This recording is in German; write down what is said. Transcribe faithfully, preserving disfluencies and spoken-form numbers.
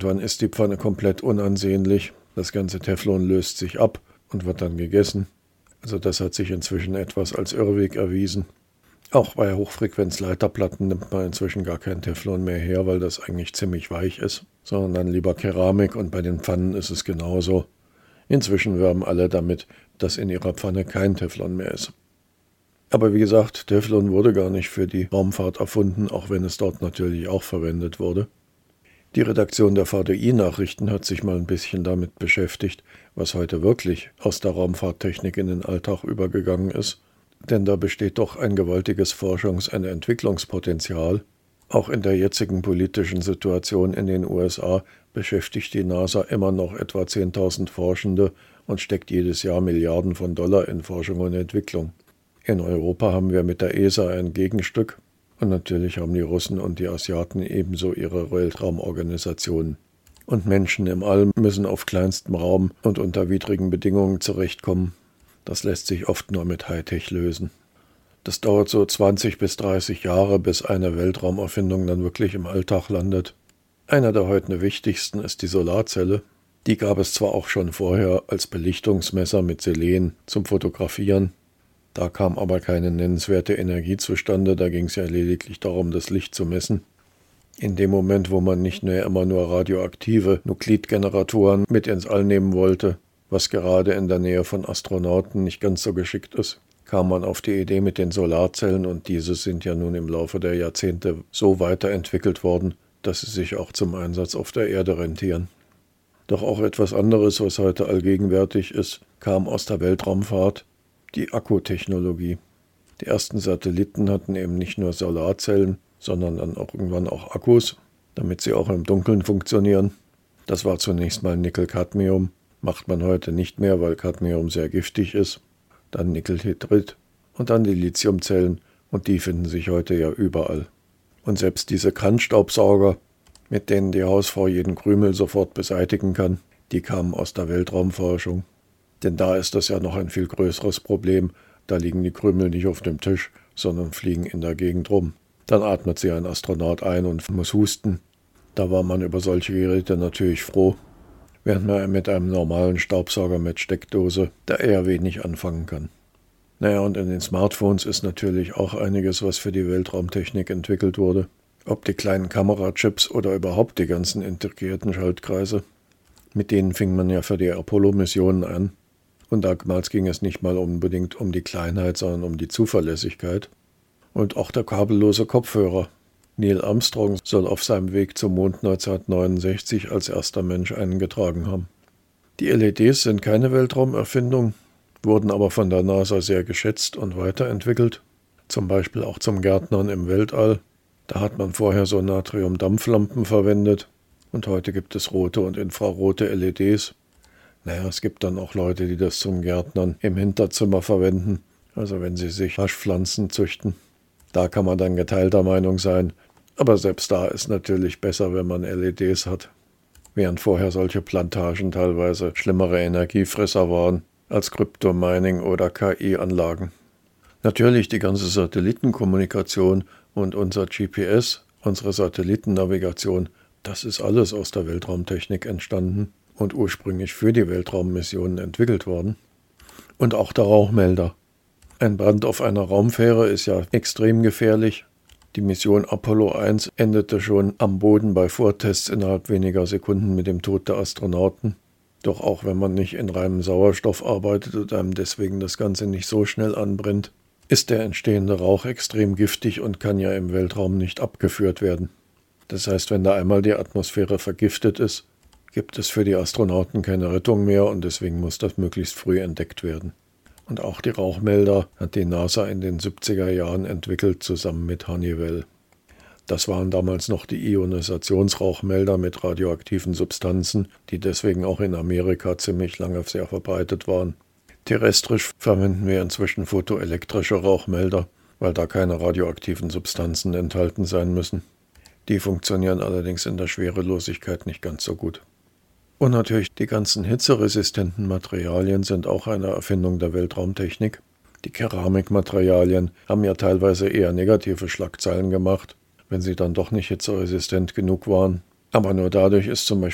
Irgendwann ist die Pfanne komplett unansehnlich, das ganze Teflon löst sich ab und wird dann gegessen. Also das hat sich inzwischen etwas als Irrweg erwiesen. Auch bei Hochfrequenzleiterplatten nimmt man inzwischen gar kein Teflon mehr her, weil das eigentlich ziemlich weich ist, sondern dann lieber Keramik, und bei den Pfannen ist es genauso. Inzwischen werben alle damit, dass in ihrer Pfanne kein Teflon mehr ist. Aber wie gesagt, Teflon wurde gar nicht für die Raumfahrt erfunden, auch wenn es dort natürlich auch verwendet wurde. Die Redaktion der V D I-Nachrichten hat sich mal ein bisschen damit beschäftigt, was heute wirklich aus der Raumfahrttechnik in den Alltag übergegangen ist. Denn da besteht doch ein gewaltiges Forschungs- und Entwicklungspotenzial. Auch in der jetzigen politischen Situation in den U S A beschäftigt die NASA immer noch etwa zehntausend Forschende und steckt jedes Jahr Milliarden von Dollar in Forschung und Entwicklung. In Europa haben wir mit der E S A ein Gegenstück. Und natürlich haben die Russen und die Asiaten ebenso ihre Weltraumorganisationen. Und Menschen im All müssen auf kleinstem Raum und unter widrigen Bedingungen zurechtkommen. Das lässt sich oft nur mit Hightech lösen. Das dauert so zwanzig bis dreißig Jahre, bis eine Weltraumerfindung dann wirklich im Alltag landet. Einer der heute wichtigsten ist die Solarzelle. Die gab es zwar auch schon vorher als Belichtungsmesser mit Selen zum Fotografieren. Da kam aber keine nennenswerte Energie zustande, da ging es ja lediglich darum, das Licht zu messen. In dem Moment, wo man nicht mehr immer nur radioaktive Nuklidgeneratoren mit ins All nehmen wollte, was gerade in der Nähe von Astronauten nicht ganz so geschickt ist, kam man auf die Idee mit den Solarzellen, und diese sind ja nun im Laufe der Jahrzehnte so weiterentwickelt worden, dass sie sich auch zum Einsatz auf der Erde rentieren. Doch auch etwas anderes, was heute allgegenwärtig ist, kam aus der Weltraumfahrt: die Akkutechnologie. Die ersten Satelliten hatten eben nicht nur Solarzellen, sondern dann auch irgendwann auch Akkus, damit sie auch im Dunkeln funktionieren. Das war zunächst mal Nickel-Cadmium, macht man heute nicht mehr, weil Cadmium sehr giftig ist. Dann Nickelhydrid und dann die Lithiumzellen, und die finden sich heute ja überall. Und selbst diese Kantstaubsauger, mit denen die Hausfrau jeden Krümel sofort beseitigen kann, die kamen aus der Weltraumforschung. Denn da ist das ja noch ein viel größeres Problem. Da liegen die Krümel nicht auf dem Tisch, sondern fliegen in der Gegend rum. Dann atmet sie ein Astronaut ein und muss husten. Da war man über solche Geräte natürlich froh, während man mit einem normalen Staubsauger mit Steckdose da eher wenig anfangen kann. Naja, und in den Smartphones ist natürlich auch einiges, was für die Weltraumtechnik entwickelt wurde. Ob die kleinen Kamerachips oder überhaupt die ganzen integrierten Schaltkreise. Mit denen fing man ja für die Apollo-Missionen an. Und damals ging es nicht mal unbedingt um die Kleinheit, sondern um die Zuverlässigkeit. Und auch der kabellose Kopfhörer. Neil Armstrong soll auf seinem Weg zum Mond neunzehnhundertneunundsechzig als erster Mensch einen getragen haben. Die L E Ds sind keine Weltraumerfindung, wurden aber von der NASA sehr geschätzt und weiterentwickelt. Zum Beispiel auch zum Gärtnern im Weltall. Da hat man vorher so Natriumdampflampen verwendet. Und heute gibt es rote und infrarote L E Ds. Naja, es gibt dann auch Leute, die das zum Gärtnern im Hinterzimmer verwenden, also wenn sie sich Haschpflanzen züchten. Da kann man dann geteilter Meinung sein, aber selbst da ist natürlich besser, wenn man L E Ds hat. Während vorher solche Plantagen teilweise schlimmere Energiefresser waren als Kryptomining oder K I-Anlagen. Natürlich die ganze Satellitenkommunikation und unser G P S, unsere Satellitennavigation, das ist alles aus der Weltraumtechnik entstanden und ursprünglich für die Weltraummissionen entwickelt worden. Und auch der Rauchmelder. Ein Brand auf einer Raumfähre ist ja extrem gefährlich. Die Mission Apollo eins endete schon am Boden bei Vortests innerhalb weniger Sekunden mit dem Tod der Astronauten. Doch auch wenn man nicht in reinem Sauerstoff arbeitet und einem deswegen das Ganze nicht so schnell anbrennt, ist der entstehende Rauch extrem giftig und kann ja im Weltraum nicht abgeführt werden. Das heißt, wenn da einmal die Atmosphäre vergiftet ist, gibt es für die Astronauten keine Rettung mehr, und deswegen muss das möglichst früh entdeckt werden. Und auch die Rauchmelder hat die NASA in den siebziger Jahren entwickelt, zusammen mit Honeywell. Das waren damals noch die Ionisationsrauchmelder mit radioaktiven Substanzen, die deswegen auch in Amerika ziemlich lange sehr verbreitet waren. Terrestrisch verwenden wir inzwischen photoelektrische Rauchmelder, weil da keine radioaktiven Substanzen enthalten sein müssen. Die funktionieren allerdings in der Schwerelosigkeit nicht ganz so gut. Und natürlich die ganzen hitzeresistenten Materialien sind auch eine Erfindung der Weltraumtechnik. Die Keramikmaterialien haben ja teilweise eher negative Schlagzeilen gemacht, wenn sie dann doch nicht hitzeresistent genug waren. Aber nur dadurch ist zum Beispiel